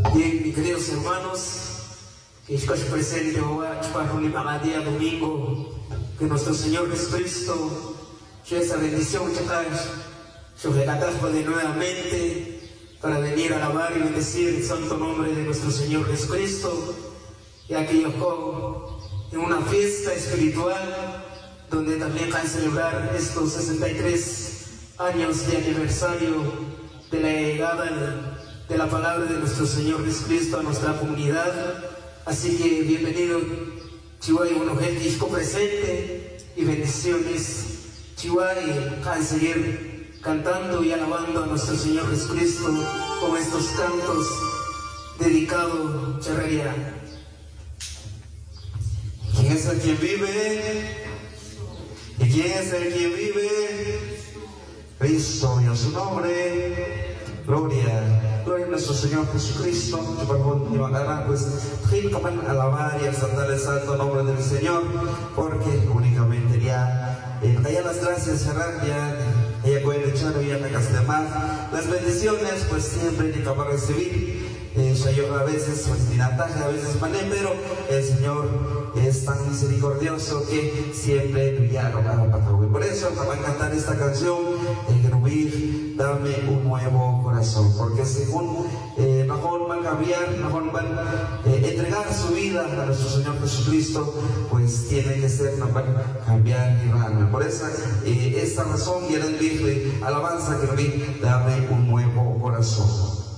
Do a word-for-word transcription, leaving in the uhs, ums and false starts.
Bien, mis queridos hermanos, que estás presente hoy para un día domingo, que nuestro Señor Jesucristo, esa bendición que nos de nuevamente para venir a alabar y bendecir el santo nombre de nuestro Señor Jesucristo, y aquí yo en una fiesta espiritual donde también van a celebrar estos sesenta y tres años de aniversario de la llegada de la palabra de nuestro Señor Jesucristo a nuestra comunidad. Así que bienvenido, Chihuahua, uno gente presente y bendiciones. Chihuahua, van a seguir cantando y alabando a nuestro Señor Jesucristo con estos cantos dedicados a Charrería. ¿Quién es el quien vive? ¿Y quién es el quien vive? Cristo y a su nombre. Gloria, gloria a nuestro Señor Jesucristo. Pues alabar y exaltar el santo nombre del Señor, porque únicamente ya eh, allá las gracias cerrar ya ella puede echar y a la las bendiciones, pues siempre hay que acabar de recibir. Eh, yo a veces pues minataje, a veces mané, pero el Señor es tan misericordioso que siempre ya lo va a pasar. Por eso va a cantar esta canción, el Gerubir, dame un nuevo corazón, porque según eh, mejor van a cambiar, mejor van a eh, entregar su vida a nuestro Señor Jesucristo, pues tiene que ser, no van a cambiar y van. Por eso eh, esta razón quieren decirle alabanza, Gerubir, dame un nuevo corazón.